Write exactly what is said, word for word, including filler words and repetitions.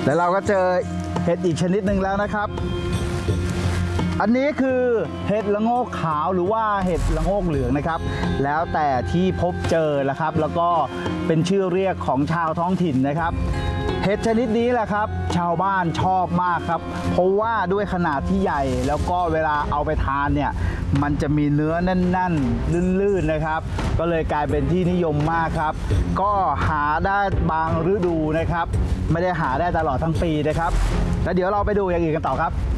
แล้วเราก็เจอเห็ดอีกชนิดหนึ่งแล้วนะครับ อันนี้คือเห็ดละโงกขาวหรือว่าเห็ดละโงกเหลืองนะครับแล้วแต่ที่พบเจอแล้วครับแล้วก็เป็นชื่อเรียกของชาวท้องถิ่นนะครับเห็ดชนิดนี้แหละครับชาวบ้านชอบมากครับเพราะว่าด้วยขนาดที่ใหญ่แล้วก็เวลาเอาไปทานเนี่ยมันจะมีเนื้อแน่นๆลื่นๆนะครับก็เลยกลายเป็นที่นิยมมากครับก็หาได้บางฤดูนะครับไม่ได้หาได้ตลอดทั้งปีนะครับแล้วเดี๋ยวเราไปดูอย่างอื่นกันต่อครับ